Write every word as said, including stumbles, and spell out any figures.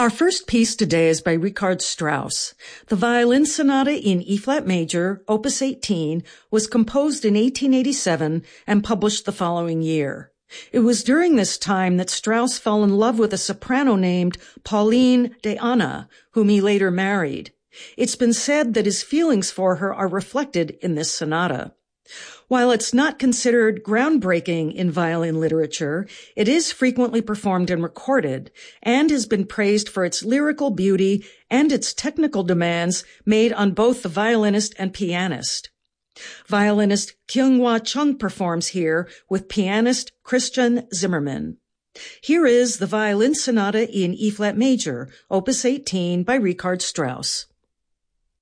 Our first piece today is by Richard Strauss. The Violin Sonata in E-flat major, opus eighteen, was composed in eighteen eighty-seven and published the following year. It was during this time that Strauss fell in love with a soprano named Pauline de Anna, whom he later married. It's been said that his feelings for her are reflected in this sonata. While it's not considered groundbreaking in violin literature, it is frequently performed and recorded, and has been praised for its lyrical beauty and its technical demands made on both the violinist and pianist. Violinist Kyung-Hwa Chung performs here with pianist Christian Zimmermann. Here is the Violin Sonata in E-flat major, opus eighteen by Richard Strauss.